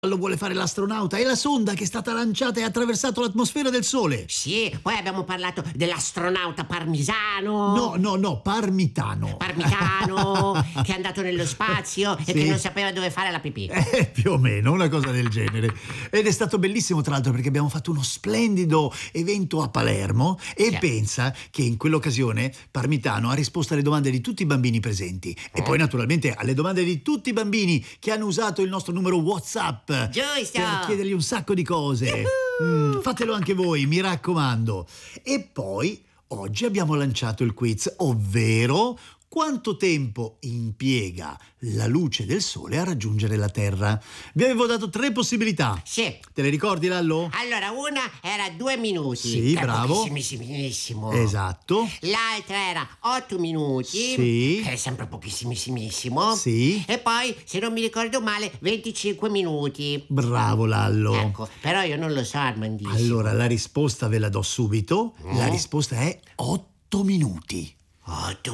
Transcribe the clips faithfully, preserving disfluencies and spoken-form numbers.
Lo vuole fare l'astronauta e la sonda che è stata lanciata e ha attraversato l'atmosfera del Sole. Sì, poi abbiamo parlato dell'astronauta parmisano. No, no, no, parmitano. Parmitano, che è andato nello spazio Sì. e che non sapeva dove fare la pipì. Eh, più o meno, una cosa del genere. Ed è stato bellissimo, tra l'altro, perché abbiamo fatto uno splendido evento a Palermo e Sì. pensa che in quell'occasione Parmitano ha risposto alle domande di tutti i bambini presenti e poi naturalmente alle domande di tutti i bambini che hanno usato il nostro numero WhatsApp Giusto. per chiedergli un sacco di cose. Mm, fatelo anche voi, mi raccomando. E poi oggi abbiamo lanciato il quiz, ovvero quanto tempo impiega la luce del Sole a raggiungere la Terra. Vi avevo dato tre possibilità. Sì. Te le ricordi, Lallo? Allora, una era due minuti. Sì, che è bravo. pochissimissimissimo. Esatto. L'altra era otto minuti. Sì. Che è sempre pochissimissimissimo. Sì. E poi, se non mi ricordo male, venticinque minuti. Bravo, Lallo. Ecco, però io non lo so, Armandissimo. Allora, la risposta ve la do subito. La Mm. risposta è otto minuti. Otto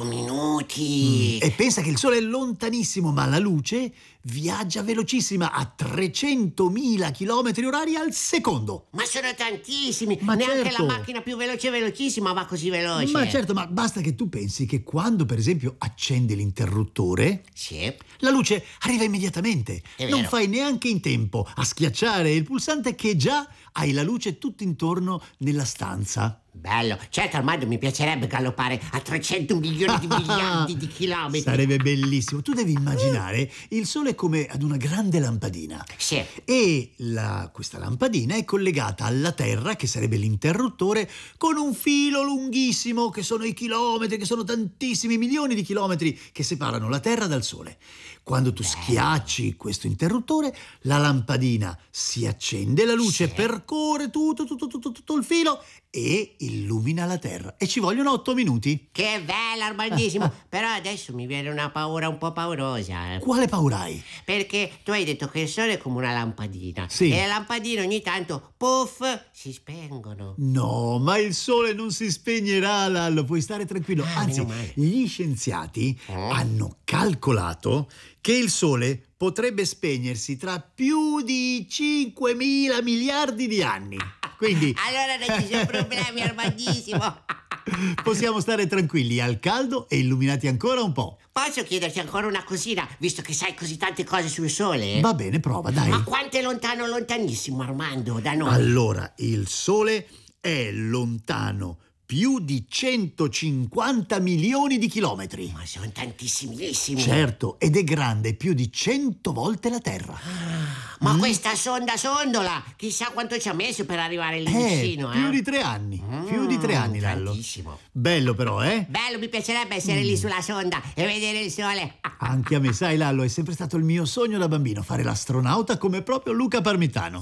minuti. E pensa che il Sole è lontanissimo, ma la luce viaggia velocissima a trecentomila chilometri orari al secondo. Ma sono tantissimi. Ma Neanche certo. la macchina più veloce velocissima va così veloce. Ma certo, ma basta che tu pensi che quando, per esempio, accendi l'interruttore, Sì. la luce arriva immediatamente. È Non vero. fai neanche in tempo a schiacciare il pulsante che già hai la luce tutto intorno nella stanza. Bello. Certo, Armando, mi piacerebbe galoppare a trecento milioni di miliardi di chilometri. Sarebbe bellissimo. Tu devi immaginare il Sole come ad una grande lampadina. Sì. E la- questa lampadina è collegata alla Terra, che sarebbe l'interruttore, con un filo lunghissimo, che sono i chilometri, che sono tantissimi milioni di chilometri che separano la Terra dal Sole. Quando tu schiacci questo interruttore, la lampadina si accende, la luce Sì. percorre tutto, tutto, tutto, tutto il filo e illumina la Terra. E ci vogliono otto minuti. Che bello, Armandissimo. Però adesso mi viene una paura un po' paurosa. eh. Quale paura hai? Perché tu hai detto che il sole è come una lampadina. Sì. E le lampadine ogni tanto, puff, si spengono. No, ma il Sole non si spegnerà, Lallo, puoi stare tranquillo. Ah, Anzi, meno male. gli scienziati Oh. hanno calcolato che il Sole potrebbe spegnersi tra più di cinquemila miliardi di anni. Quindi Allora non ci sono problemi, Armandissimo. possiamo stare tranquilli al caldo e illuminati ancora un po'. Posso chiederti ancora una cosina, visto che sai così tante cose sul sole? Va bene, prova, dai. Ma quanto è lontano, lontanissimo, Armando, da noi? Allora, il Sole è lontano più di centocinquanta milioni di chilometri. Ma sono tantissimissimi. Certo, ed è grande più di cento volte la Terra. Ma Mm. questa sonda sondola, chissà quanto ci ha messo per arrivare lì Eh, vicino, più eh? di tre anni, Mm, più di tre anni, Lallo. tantissimo. Bello però, eh? Bello, mi piacerebbe essere Mm. lì sulla sonda e vedere il sole. Anche a me, sai, Lallo, è sempre stato il mio sogno da bambino, fare l'astronauta come proprio Luca Parmitano.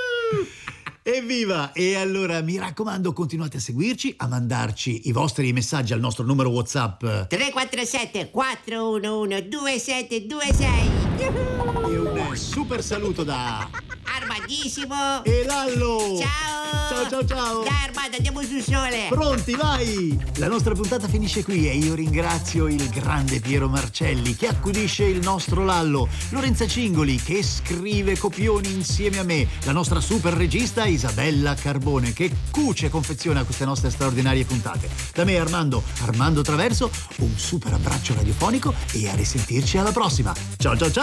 Evviva! E allora mi raccomando, continuate a seguirci, a mandarci i vostri messaggi al nostro numero WhatsApp. tre quattro sette quattro uno uno due sette due sei. E un super saluto da Armandissimo. E Lallo! Ciao. Ciao, ciao, ciao! Dai, Armando, andiamo sul sole. Pronti, vai! La nostra puntata finisce qui e io ringrazio il grande Piero Marcelli che accudisce il nostro Lallo, Lorenza Cingoli che scrive copioni insieme a me, la nostra super regista Isabella Carbone che cuce e confeziona queste nostre straordinarie puntate. Da me Armando, Armando Traverso, un super abbraccio radiofonico e a risentirci alla prossima. Ciao ciao ciao!